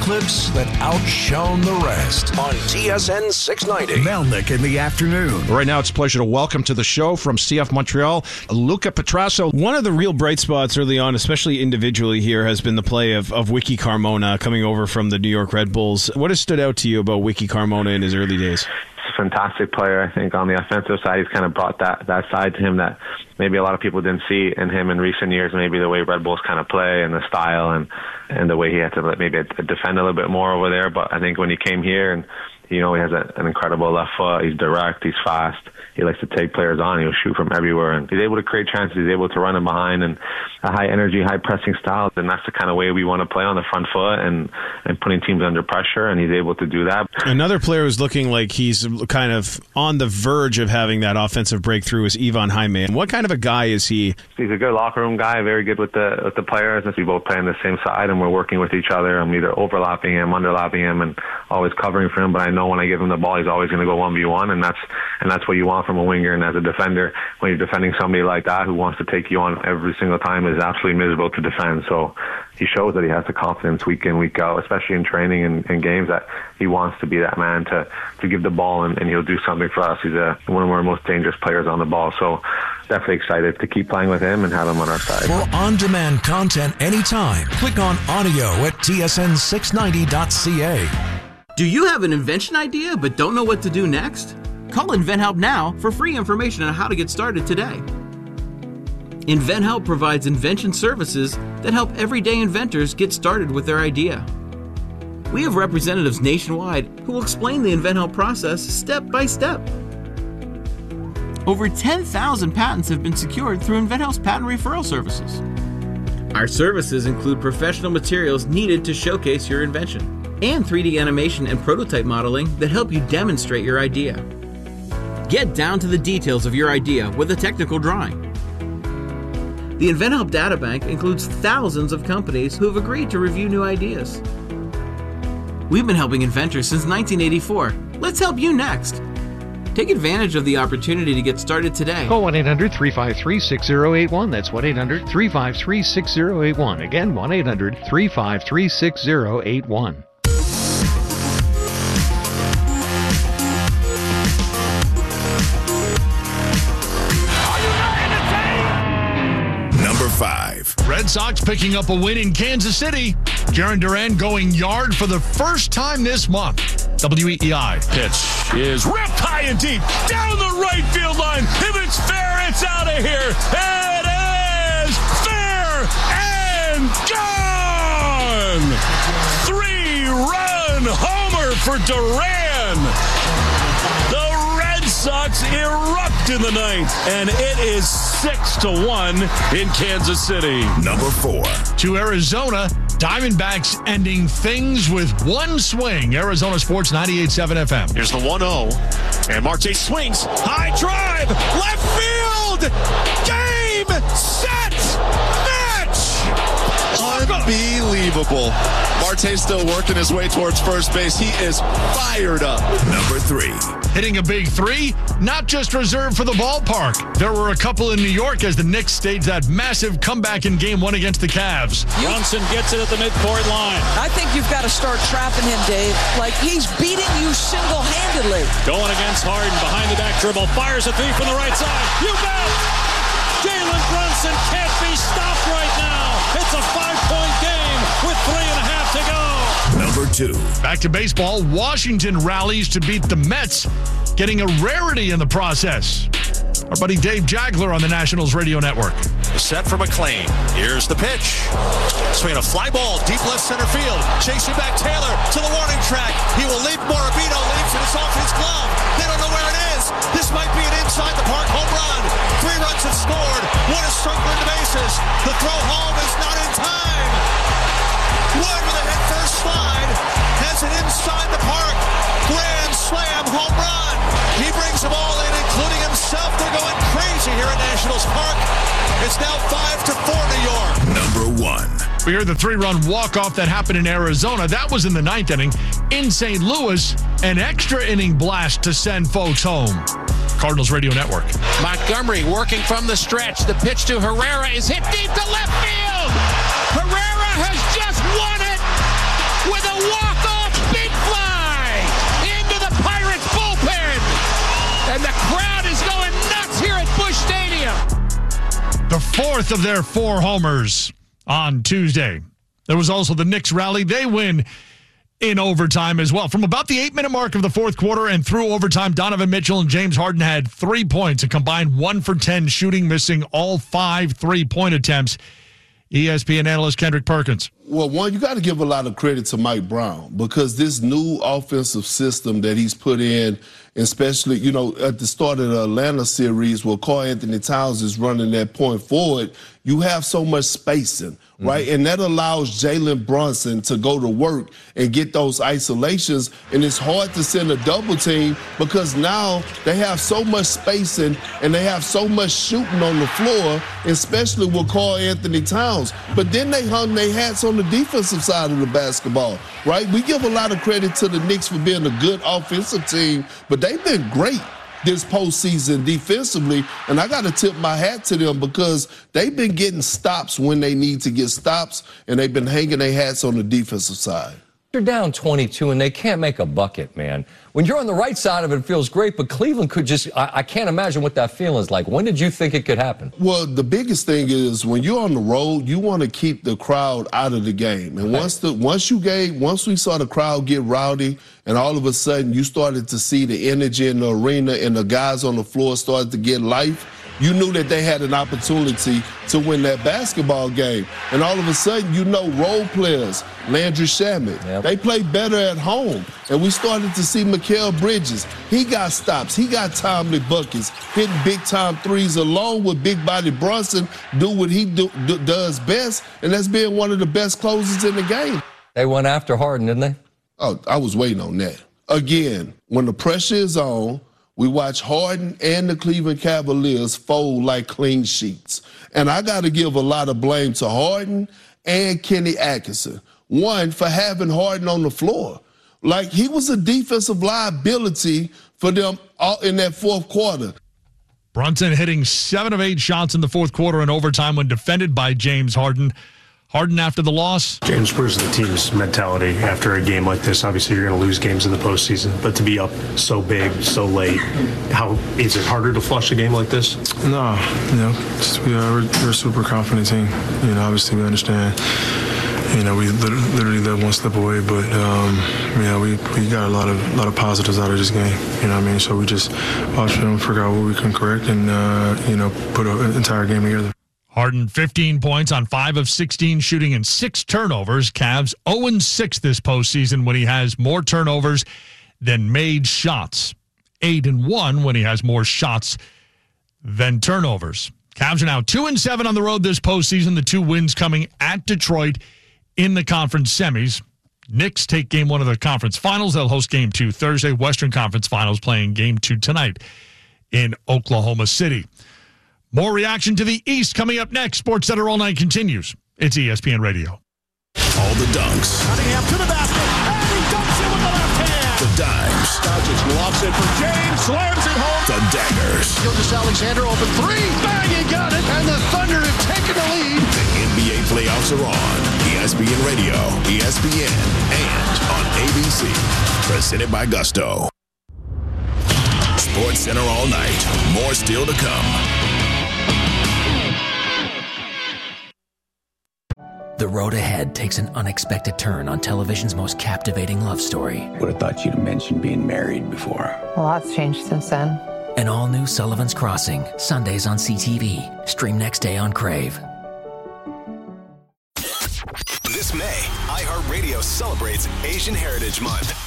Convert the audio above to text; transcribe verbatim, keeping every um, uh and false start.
clips that outshone the rest on T S N six ninety. Melnick in the afternoon. Right now, it's a pleasure to welcome to the show from C F Montreal, Luca Petrasso. One of the real bright spots early on, especially individually here, has been the play of, of Wiki Carmona coming over from the New York Red Bulls. What has stood out to you about Wiki Carmona in his early days? He's a fantastic player. I think on the offensive side, he's kind of brought that, that side to him that maybe a lot of people didn't see in him in recent years, maybe the way Red Bulls kind of play and the style and, and the way he had to maybe defend a little bit more over there. But I think when he came here, and you know, he has a, an incredible left foot, he's direct, he's fast, he likes to take players on, he'll shoot from everywhere, and he's able to create chances, he's able to run them behind, and a high energy, high pressing style, and that's the kind of way we want to play on the front foot and, and putting teams under pressure, and he's able to do that. Another player who's looking like he's kind of on the verge of having that offensive breakthrough is Ivan Jaime. What kind of a guy is he? He's a good locker room guy, very good with the with the players. We both play on the same side, and we're working with each other. I'm either overlapping him, underlapping him, and always covering for him, but I know when I give him the ball, he's always going to go one v one, and that's and that's what you want from a winger. And as a defender, when you're defending somebody like that who wants to take you on every single time, is absolutely miserable to defend. So he shows that he has the confidence week in, week out, especially in training and, and games, that he wants to be that man to, to give the ball, and, and he'll do something for us. He's a, one of our most dangerous players on the ball. So definitely excited to keep playing with him and have him on our side. For on-demand content anytime, click on audio at T S N six ninety dot C A. Do you have an invention idea but don't know what to do next? Call InventHelp now for free information on how to get started today. InventHelp provides invention services that help everyday inventors get started with their idea. We have representatives nationwide who will explain the InventHelp process step by step. Over ten thousand patents have been secured through InventHelp's patent referral services. Our services include professional materials needed to showcase your invention, and three D animation and prototype modeling that help you demonstrate your idea. Get down to the details of your idea with a technical drawing. The InventHelp Databank includes thousands of companies who have agreed to review new ideas. We've been helping inventors since nineteen eighty-four. Let's help you next. Take advantage of the opportunity to get started today. Call one eight hundred three five three six zero eight one. That's one eight hundred three five three six zero eight one. Again, one eight hundred three five three six zero eight one. Five. Red Sox picking up a win in Kansas City. Jarren Duran going yard for the first time this month. W E E I. Pitch is ripped high and deep down the right field line. If it's fair, it's out of here. It is fair and gone. Three-run homer for Duran. Sox erupt in the ninth, and it is six to one in Kansas City. Number four. To Arizona, Diamondbacks ending things with one swing. Arizona Sports ninety-eight point seven F M. Here's the one oh, and Marte swings. High drive, left field. Game, set, match. Unbelievable. Marte's still working his way towards first base. He is fired up. Number three. Hitting a big three, not just reserved for the ballpark. There were a couple in New York as the Knicks staged that massive comeback in game one against the Cavs. Brunson gets it at the midcourt line. I think you've got to start trapping him, Dave. Like, he's beating you single-handedly. Going against Harden, behind the back dribble, fires a three from the right side. You bet! Jalen Brunson can't be stopped right now. It's a five-point game with three and a half to go. Number two. Back to baseball. Washington rallies to beat the Mets, getting a rarity in the process. Our buddy Dave Jagler on the Nationals radio network. Set for McClain. Here's the pitch. Swinging a fly ball deep left center field. Chasing back Taylor to the warning track. He will leap. Morabito leaps, and it's off his glove. They don't know where it is. This might be an inside the park home run. Three runs have scored. One is circling the bases. The throw home is not in time. Wood with a head first slide has it inside the park. Grand slam home run. He brings them all in, including himself. They're going crazy here at Nationals Park. It's now five to four New York. Number one. We heard the three-run walk-off that happened in Arizona. That was in the ninth inning. In Saint Louis, an extra inning blast to send folks home. Cardinals Radio Network. Montgomery working from the stretch. The pitch to Herrera is hit deep to left field. Herrera has just won it with a one. fourth of their four homers on Tuesday. There was also the Knicks rally. They win in overtime as well. From about the eight-minute mark of the fourth quarter and through overtime, Donovan Mitchell and James Harden had three points, a combined one for ten shooting, missing all five three-point attempts. E S P N analyst Kendrick Perkins. Well, one, you got to give a lot of credit to Mike Brown because this new offensive system that he's put in, especially, you know, at the start of the Atlanta series where Karl Anthony Towns is running that point forward, you have so much spacing, right? Mm-hmm. And that allows Jalen Brunson to go to work and get those isolations. And it's hard to send a double team because now they have so much spacing and they have so much shooting on the floor, especially with Karl Anthony Towns. But then they hung their hats on the defensive side of the basketball, right? We give a lot of credit to the Knicks for being a good offensive team, but they've been great this postseason defensively, and I got to tip my hat to them because they've been getting stops when they need to get stops, and they've been hanging their hats on the defensive side. They're down twenty-two, and they can't make a bucket, man. When you're on the right side of it, it feels great, but Cleveland could just, I, I can't imagine what that feeling is like. When did you think it could happen? Well, the biggest thing is when you're on the road, you want to keep the crowd out of the game. And okay. once the once you gave, once we saw the crowd get rowdy, and all of a sudden you started to see the energy in the arena and the guys on the floor started to get life, you knew that they had an opportunity to win that basketball game. And all of a sudden, you know, role players, Landry Shamet, yep. they play better at home. And we started to see Mikal Bridges. He got stops. He got timely buckets, hitting big-time threes along with Big Body Brunson, do what he do, do, does best, and that's being one of the best closers in the game. They went after Harden, didn't they? Oh, I was waiting on that. Again, when the pressure is on, we watch Harden and the Cleveland Cavaliers fold like clean sheets. And I got to give a lot of blame to Harden and Kenny Atkinson. One, for having Harden on the floor. Like, he was a defensive liability for them all in that fourth quarter. Brunson hitting seven of eight shots in the fourth quarter in overtime when defended by James Harden. Harden after the loss. James, where's the team's mentality after a game like this? Obviously, you're going to lose games in the postseason, but to be up so big, so late, how is it harder to flush a game like this? No, you know, just, we are, we're, we're a super confident team. You know, obviously we understand. You know, we literally let one step away, but um, you know, we, we got a lot of lot of positives out of this game. You know what I mean? So we just watch film, figure out what we can correct, and uh, you know, put an entire game together. Harden, fifteen points on five of sixteen shooting and six turnovers. Cavs oh and six this postseason when he has more turnovers than made shots. eight and one when he has more shots than turnovers. Cavs are now two and seven on the road this postseason. The two wins coming at Detroit in the conference semis. Knicks take game one of the conference finals. They'll host game two Thursday. Western Conference Finals playing game two tonight in Oklahoma City. More reaction to the East coming up next. Sports Center All Night continues. It's E S P N Radio. All the dunks. Cunningham to the basket, and he dunks it with the left hand. The dimes. Doncic lofts it for James, slams it home. The daggers. Gilgeous-Alexander open three, bang, he got it, and the Thunder have taken the lead. The N B A playoffs are on. E S P N Radio, E S P N, and on A B C. Presented by Gusto. Sports Center All Night. More still to come. The road ahead takes an unexpected turn on television's most captivating love story. Would have thought you'd have mentioned being married before. A lot's changed since then. An all-new Sullivan's Crossing, Sundays on C T V. Stream next day on Crave. This May, iHeartRadio celebrates Asian Heritage Month.